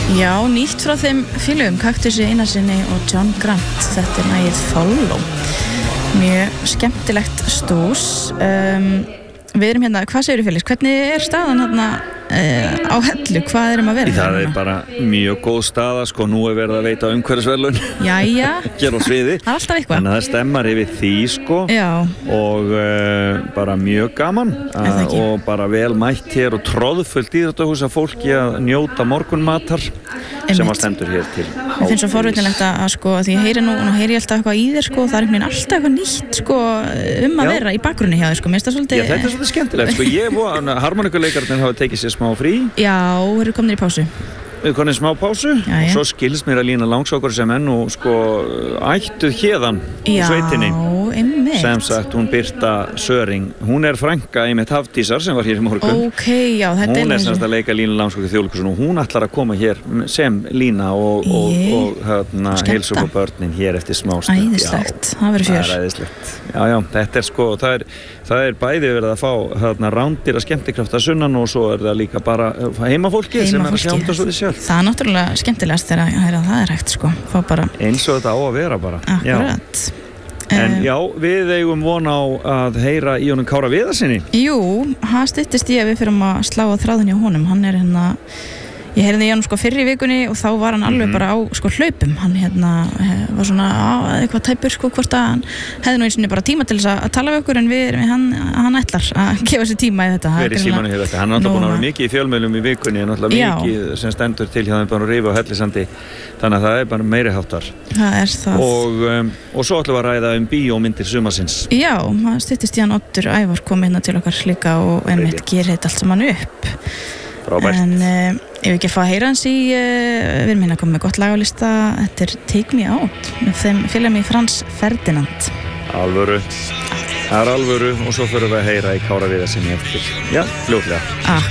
Já, nýtt frá þeim félögum Kaktusi Einarsinni og John Grant. Þetta lagið Follow. Mjög skemmtilegt stús. Við erum hérna, hvað segirðu Felix? Hvernig staðan hérna á Hellu? Hvað erum að vera? Það bara mjög góð staða, sko, nú verið að veita umhverfisverðlaun. Jæja. Hér á sviði. Það alltaf eitthvað. Þannig að það stemmar yfir því, sko. Já. Og bara mjög gaman og bara vel mætt hér og troðfullt íþróttahús af fólki að njóta morgunmatar sem að stendur hér til. Mér finnst svo forvitnilegt að sko, því ég heyri nú heyri ég alltaf eitthvað í þér, sko, það er alltaf eitthvað nýtt, sko, að vera í bakgrunni hjá þér, sko, mér finnst það svolítið... Já, þetta er svolítið skemmtilegt, sko, harmonikuleikarnir hafa tekið sér smá frí. Já, eru komnir í pásu. Við konum smá pásu og svo skilst mér að Lína Langsokkur sem nú sko ættuð héðan úr sveitinni. Einmitt. Sem sagt, hún Birta Söring, hún frænka einmitt Hafdísar sem var hér í morgun. Ok, já, þetta hún semst að leika Línu Langsokkur í Þjóðleikhúsinu og hún ætlar að koma hér sem Lína og heilsa upp á börnin hér eftir smá stund. Æðislegt, það verður fjör. Það æðislegt. Já, þetta sko, það bæði verið að fá rándýra skemmtikrafta sunnan og svo það líka bara heimafólki sem að sjá þetta svo þið sjálf. Það náttúrulega skemmtilegast þegar það hægt, sko. Fá bara... Eins og þetta á að vera bara. Akkurat. En já, við eigum von á að heyra í honum Kára Viðarsinni. Jú, hann styttist í að við fyrum að slá að þráðin hjá honum. Hann hérna, ég heyrði í honum sko fyrr í vikunni og þá var hann alveg bara á sko hlaupum. Hann var svona eitthvað tæpur sko, hvort að hann hefði nú eins og bara tíma til þess að tala við okkur en hann ætlar að gefa sér tíma í þetta. Verið símanu hér þetta. Hann er náttúrulega búin að vera mikið í fjölmiðlum í vikunni, náttúrulega mikið sem stendur til hjá þeim bara að rífa á Hellisandi. Þannig að það bara meiri háttar. Það það. Og svo ætlum við að ræða bíómyndir sumarsins. Já, það styttist í hann Oddur Ævar kom hérna til okkar líka og einmitt gerir þetta allt saman upp. Frábært. En ef ekki að fá að heyra hans í, við erum hérna komið með gott lagalista, þetta Take Me Out með þeim félagum í Frans Ferdinand. Alvöru. Það alvöru og svo förum við að heyra í Kára Viðarsinni eftir. Já, fljótlega.